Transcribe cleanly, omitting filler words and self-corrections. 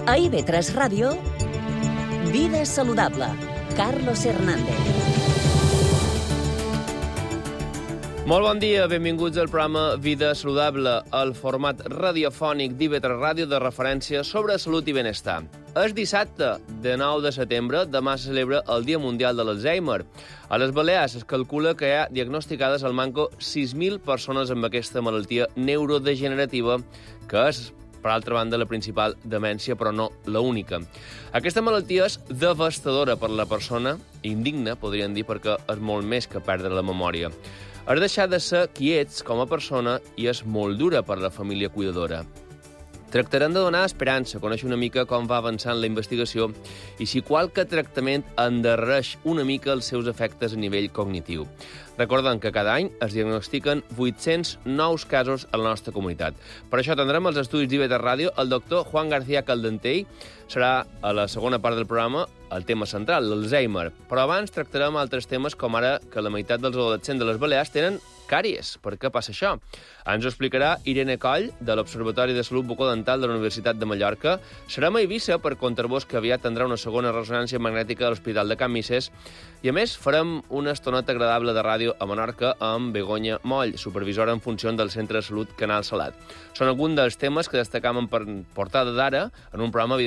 A IB3 Ràdio, Vida Saludable, Carlos Hernández. Molt bon dia, benvinguts al programa Vida Saludable, el format radiofònic d'IB3 Ràdio de referència sobre salut i benestar. És dissabte, de 9 de setembre, demà se celebra el Dia Mundial de l'Alzheimer. A les Balears es calcula que hi ha diagnosticades al manco 6.000 persones amb aquesta malaltia neurodegenerativa, que és, per altra banda, la principal demència, però no l'única. Aquesta malaltia és devastadora per la persona, indigna, podríem dir, perquè és molt més que perdre la memòria. És deixar de ser qui ets com a persona i és molt dura per la família cuidadora. Tractarem de donar esperança, conèixer una mica com va avançant la investigació i si qualque tractament endarrereix una mica els seus efectes a nivell cognitiu. Recordem que cada any es diagnostiquen 800 nous casos a la nostra comunitat. Per això tindrem als estudis d'IB3 Ràdio el doctor Juan García Caldentey. Serà a la segona part del programa el tema central, l'Alzheimer. Però abans tractarem altres temes com ara que la meitat dels adolescents de les Balears tenen càries. Per què passa això? Ens ho explicarà Irene Coll, de l'Observatori de Salut Bucodental de la Universitat de Mallorca. Serem a Eivissa per contar-vos que aviat tindrà una segona ressonància magnètica a l'Hospital de Can Misses. I a més, farem una estoneta agradable de ràdio a Menorca amb Begoña Moll, supervisora en funció del Centre de Salut Canal Salat. Són alguns dels temes que destacam en portada d'ara en un programa